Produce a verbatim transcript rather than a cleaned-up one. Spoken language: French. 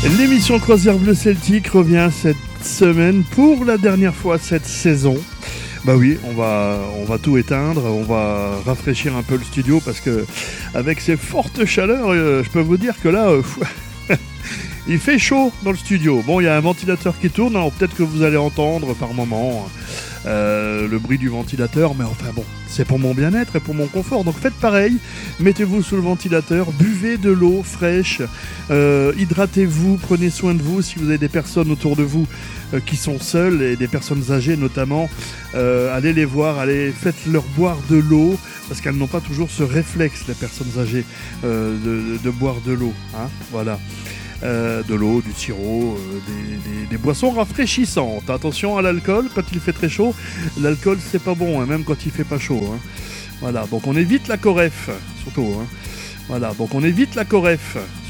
L'émission Croisière Bleu Celtique revient cette semaine pour la dernière fois cette saison. Bah oui, on va, on va tout éteindre, on va rafraîchir un peu le studio parce que avec ces fortes chaleurs, euh, je peux vous dire que là, euh, il fait chaud dans le studio. Bon, il y a un ventilateur qui tourne, alors peut-être que vous allez entendre par moment euh, le bruit du ventilateur, mais enfin bon, c'est pour mon bien-être et pour mon confort. Donc faites pareil, mettez-vous sous le ventilateur, buvez de l'eau fraîche, euh, hydratez-vous, prenez soin de vous. Si vous avez des personnes autour de vous euh, qui sont seules et des personnes âgées notamment, euh, allez les voir, allez, faites-leur boire de l'eau parce qu'elles n'ont pas toujours ce réflexe, les personnes âgées, euh, de, de, de boire de l'eau. Hein, voilà. Euh, de l'eau, du sirop, euh, des, des, des boissons rafraîchissantes. Attention à l'alcool, quand il fait très chaud, l'alcool c'est pas bon, hein, même quand il fait pas chaud. Hein. Voilà, donc on évite la coref, surtout. Hein. Voilà, donc on évite la coref.